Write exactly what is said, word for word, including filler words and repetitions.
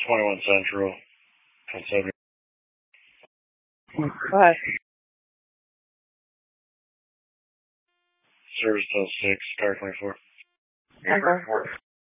twenty-one Central, ten seventy. Go ahead. Service till six, car twenty-four. Okay.